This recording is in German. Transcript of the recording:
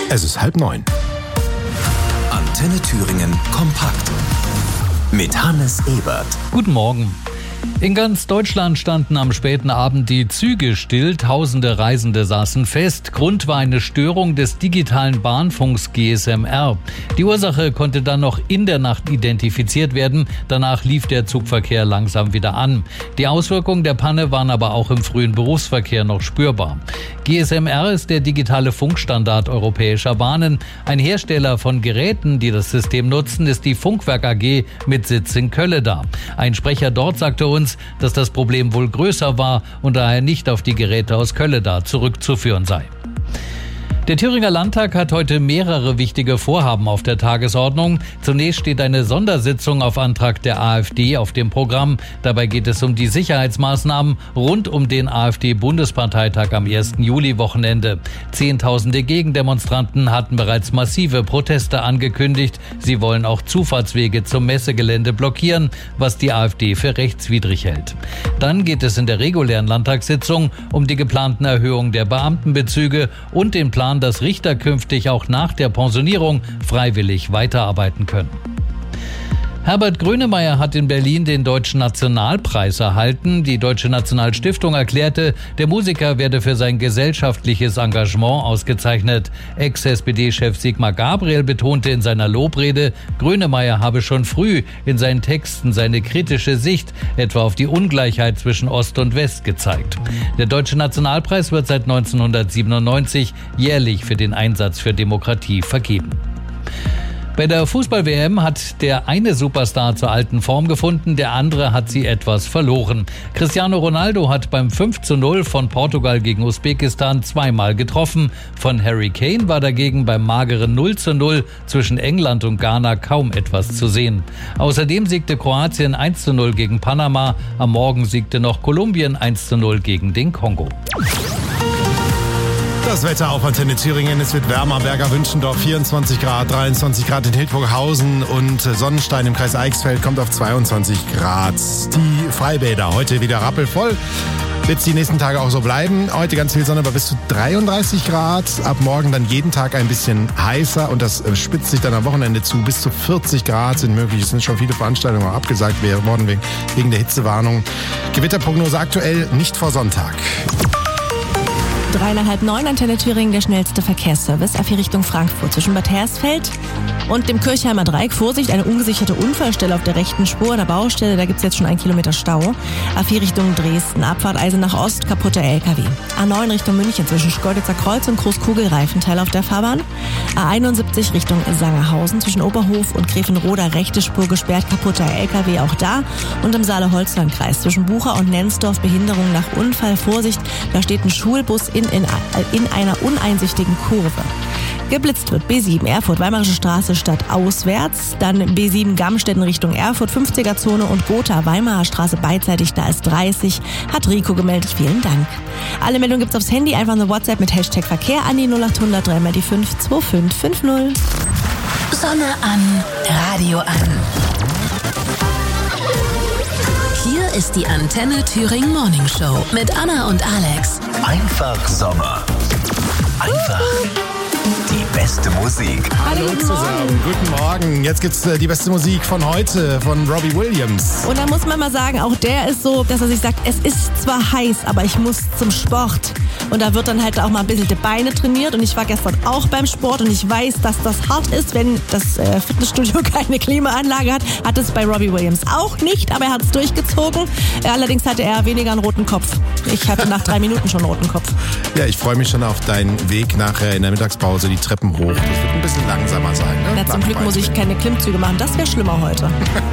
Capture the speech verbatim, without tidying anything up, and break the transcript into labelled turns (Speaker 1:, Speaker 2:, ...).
Speaker 1: Es ist halb neun.
Speaker 2: Antenne Thüringen kompakt mit Hannes Ebert.
Speaker 3: Guten Morgen. In ganz Deutschland standen am späten Abend die Züge still. Tausende Reisende saßen fest. Grund war eine Störung des digitalen Bahnfunks G S M R. Die Ursache konnte dann noch in der Nacht identifiziert werden. Danach lief der Zugverkehr langsam wieder an. Die Auswirkungen der Panne waren aber auch im frühen Berufsverkehr noch spürbar. G S M R ist der digitale Funkstandard europäischer Bahnen. Ein Hersteller von Geräten, die das System nutzen, ist die Funkwerk A G mit Sitz in Kölleda. Ein Sprecher dort sagte uns, dass das Problem wohl größer war und daher nicht auf die Geräte aus Kölleda zurückzuführen sei. Der Thüringer Landtag hat heute mehrere wichtige Vorhaben auf der Tagesordnung. Zunächst steht eine Sondersitzung auf Antrag der AfD auf dem Programm. Dabei geht es um die Sicherheitsmaßnahmen rund um den AfD-Bundesparteitag am ersten Juli-Wochenende. Zehntausende Gegendemonstranten hatten bereits massive Proteste angekündigt. Sie wollen auch Zufahrtswege zum Messegelände blockieren, was die AfD für rechtswidrig hält. Dann geht es in der regulären Landtagssitzung um die geplanten Erhöhungen der Beamtenbezüge und den Plan, dass Richter künftig auch nach der Pensionierung freiwillig weiterarbeiten können. Herbert Grönemeyer hat in Berlin den Deutschen Nationalpreis erhalten. Die Deutsche Nationalstiftung erklärte, der Musiker werde für sein gesellschaftliches Engagement ausgezeichnet. Ex-S P D-Chef Sigmar Gabriel betonte in seiner Lobrede, Grönemeyer habe schon früh in seinen Texten seine kritische Sicht etwa auf die Ungleichheit zwischen Ost und West gezeigt. Der Deutsche Nationalpreis wird seit neunzehnhundertsiebenundneunzig jährlich für den Einsatz für Demokratie vergeben. Bei der Fußball-W M hat der eine Superstar zur alten Form gefunden, der andere hat sie etwas verloren. Cristiano Ronaldo hat beim fünf zu null von Portugal gegen Usbekistan zweimal getroffen. Von Harry Kane war dagegen beim mageren null zu null zwischen England und Ghana kaum etwas zu sehen. Außerdem siegte Kroatien eins zu null gegen Panama. Am Morgen siegte noch Kolumbien eins zu null gegen den Kongo.
Speaker 1: Das Wetter auf Antenne Thüringen. Es wird wärmer. Berger Wünschendorf vierundzwanzig Grad, dreiundzwanzig Grad in Hildburghausen und Sonnenstein im Kreis Eichsfeld kommt auf zweiundzwanzig Grad. Die Freibäder heute wieder rappelvoll. Wird es die nächsten Tage auch so bleiben. Heute ganz viel Sonne bei bis zu dreiunddreißig Grad. Ab morgen dann jeden Tag ein bisschen heißer und das spitzt sich dann am Wochenende zu. Bis zu vierzig Grad sind möglich. Es sind schon viele Veranstaltungen auch abgesagt worden wegen der Hitzewarnung. Gewitterprognose aktuell nicht vor Sonntag.
Speaker 4: Drei nach halb neun, Antenne Thüringen, der schnellste Verkehrsservice. A vier Richtung Frankfurt zwischen Bad Hersfeld und dem Kirchheimer Dreieck. Vorsicht, eine ungesicherte Unfallstelle auf der rechten Spur an der Baustelle. Da gibt's jetzt schon einen Kilometer Stau. A vier Richtung Dresden, Abfahrt Eisenach Ost, kaputter L K W. A neun Richtung München zwischen Schkeuditzer Kreuz und Großkugelreifenteil auf der Fahrbahn. A einundsiebzig Richtung Sangerhausen zwischen Oberhof und Grevenroda, rechte Spur gesperrt, kaputter L K W auch da. Und im Saale-Holzland-Kreis zwischen Bucher und Nensdorf Behinderung nach Unfall. Vorsicht, da steht ein Schulbus in In, in einer uneinsichtigen Kurve. Geblitzt wird B sieben Erfurt, Weimarische Straße stadtauswärts, dann B sieben Gamstetten Richtung Erfurt, fünfziger Zone und Gotha Weimarer Straße beidseitig, da ist dreißig, hat Rico gemeldet, vielen Dank. Alle Meldungen gibt's aufs Handy, einfach eine WhatsApp mit Hashtag Verkehr an die null acht hundert drei mal die fünf zwei fünf fünf null.
Speaker 5: Sonne an, Radio an. Hier ist die Antenne Thüringen Morning Show mit Anna und Alex.
Speaker 2: Einfach Sommer. Einfach die beste Musik.
Speaker 1: Hallo zusammen, guten Morgen. Jetzt gibt's äh, die beste Musik von heute, von Robbie Williams.
Speaker 4: Und da muss man mal sagen, auch der ist so, dass er sich sagt, es ist zwar heiß, aber ich muss zum Sport. Und da wird dann halt auch mal ein bisschen die Beine trainiert. Und ich war gestern auch beim Sport und ich weiß, dass das hart ist, wenn das äh, Fitnessstudio keine Klimaanlage hat. Hat es bei Robbie Williams auch nicht, aber er hat es durchgezogen. Äh, allerdings hatte er weniger einen roten Kopf. Ich hatte nach drei Minuten schon einen roten Kopf.
Speaker 1: Ja, ich freue mich schon auf deinen Weg nachher in der Mittagspause, die Treppen hoch. Das wird ein bisschen langsamer sein. Ne?
Speaker 4: Ja, zum Glück muss ich keine Klimmzüge machen. Das wäre schlimmer heute.